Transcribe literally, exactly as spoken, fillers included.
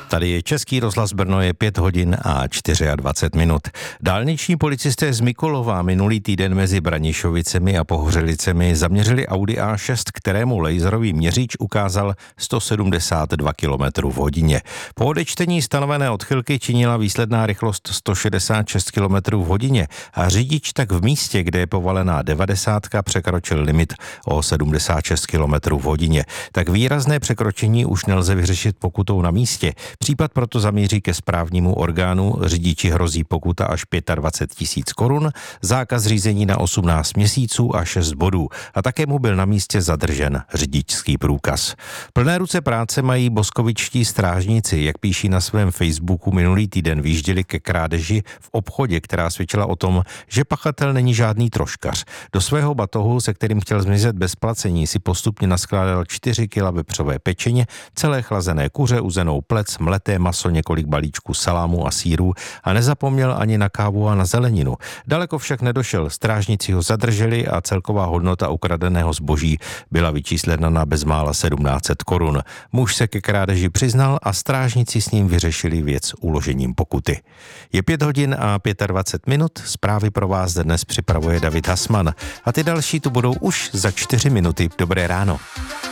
Tady je Český rozhlas Brno, je pět hodin a dvacet čtyři minut. Dálniční policisté z Mikulova minulý týden mezi Branišovicemi a Pohořelicemi zaměřili Audi A šest, kterému laserový měřič ukázal sto sedmdesát dva kilometrů v hodině. Po odečtení stanovené odchylky činila výsledná rychlost sto šedesát šest kilometrů v hodině a řidič tak v místě, kde je povalená devadesátka, překročil limit o sedmdesát šest kilometrů v hodině. Tak výrazné překročení už nelze vyřešit pokutou na místě. Případ proto zamíří ke správnímu orgánu, řidiči hrozí pokuta až dvacet pět tisíc korun, zákaz řízení na osmnáct měsíců a šest bodů a také mu byl na místě zadržen řidičský průkaz. Plné ruce práce mají boskovičtí strážníci, jak píší na svém Facebooku, minulý týden vyjížděli ke krádeži v obchodě, která svědčila o tom, že pachatel není žádný troškař. Do svého batohu, se kterým chtěl zmizet bez placení, si postupně naskládal čtyři kila vepřové pečeně, celé chlazené kuře, uzenou plec, mleté maso, několik balíčků salámu a sýrů a nezapomněl ani na kávu a na zeleninu. Daleko však nedošel, strážníci ho zadrželi a celková hodnota ukradeného zboží byla vyčíslena na bezmála sedmnáct set korun. Muž se ke krádeži přiznal a strážníci s ním vyřešili věc uložením pokuty. Je pět hodin a dvacet pět minut, zprávy pro vás dnes připravuje David Hasman a ty další tu budou už za čtyři minuty. Dobré ráno.